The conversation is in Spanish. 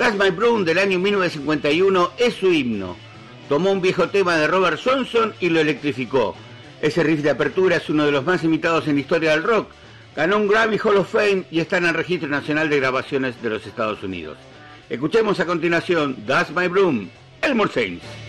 That's My Broom del año 1951 es su himno. Tomó un viejo tema de Robert Johnson y lo electrificó. Ese riff de apertura es uno de los más imitados en la historia del rock. Ganó un Grammy Hall of Fame y está en el Registro Nacional de Grabaciones de los Estados Unidos. Escuchemos a continuación That's My Broom, Elmore James.